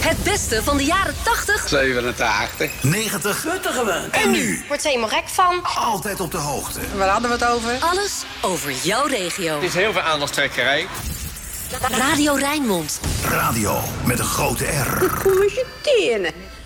Het beste van de jaren 80, 87, 90 en nu. Wordt er helemaal gek van. altijd op de hoogte. Waar hadden we het over? Alles over jouw regio. Het is heel veel aandachtstrekkerij. Radio Rijnmond. Radio met een grote R. Hoe is je tenen?